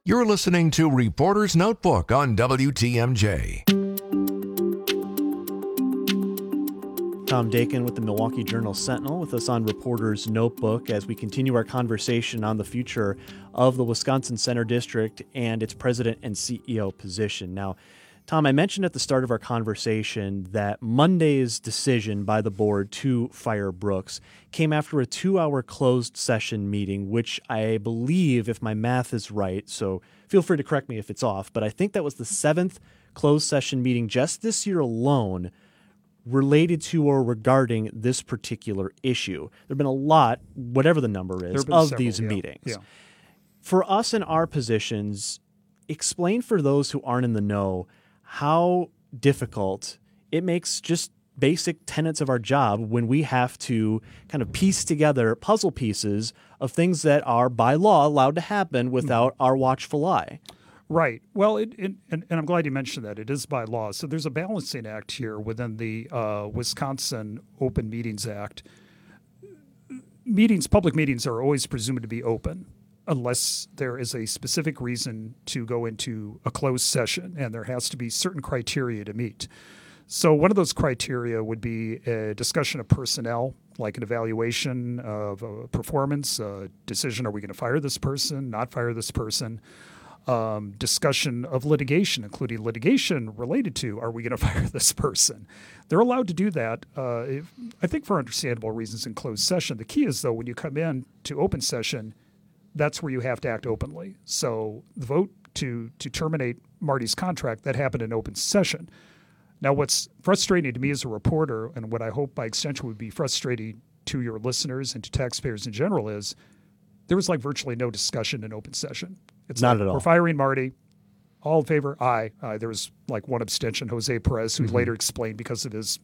You're listening to Reporter's Notebook on WTMJ. Tom Dakin with the Milwaukee Journal-Sentinel with us on Reporter's Notebook as we continue our conversation on the future of the Wisconsin Center District and its president and CEO position. Now, Tom, I mentioned at the start of our conversation that Monday's decision by the board to fire Brooks came after a 2-hour closed session meeting, which I believe, if my math is right, so feel free to correct me if it's off, but I think that was the 7th closed session meeting just this year alone related to or regarding this particular issue. There have been a lot, whatever the number is, of these meetings. Yeah. For us in our positions, explain for those who aren't in the know how difficult it makes just basic tenets of our job when we have to kind of piece together puzzle pieces of things that are by law allowed to happen without our watchful eye. Right. Well, and I'm glad you mentioned that. It is by law. So there's a balancing act here within the Wisconsin Open Meetings Act. Public meetings are always presumed to be open unless there is a specific reason to go into a closed session, and there has to be certain criteria to meet. So one of those criteria would be a discussion of personnel, like an evaluation of performance, a decision, are we going to fire this person, not fire this person, discussion of litigation, including litigation related to, are we going to fire this person? They're allowed to do that, I think for understandable reasons in closed session. The key is, though, when you come in to open session, that's where you have to act openly. So the vote to terminate Marty's contract, that happened in open session. Now, what's frustrating to me as a reporter, and what I hope by extension would be frustrating to your listeners and to taxpayers in general, is there was virtually no discussion in open session. It's not at all. We're firing Marty. All in favor? Aye. There was one abstention, Jose Perez, who later explained because of his